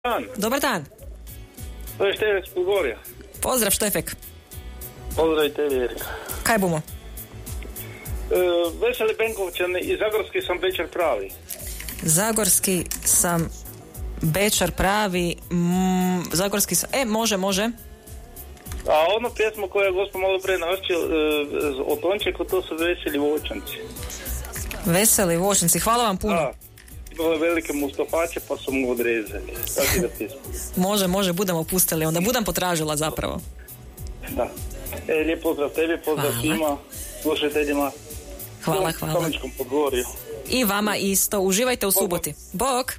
dan. Dobar dan. To je Števec Pogorja. Pozdrav Štefek. Pozdrav i tebi, Erika. Kaj bomo? Veseli Benkovčan i Zagorski sam Bečar pravi. Zagorski sam Bečar pravi. Zagorski sam... može. A ono pjesmo koje je gospod malo pre našćio o Tončeku, to su Veseli Voćanci. Veseli Voćanci, hvala vam puno. Da, imale velike mustafače pa su mu odrezali. Tako da pjesmo. Može, budemo pustili, onda budem potražila zapravo. Da. Lijep pozdrav tebi, pozdrav svima, slušateljima. Hvala. Tomičkom Podgorju. I vama isto, uživajte u suboti. Bok!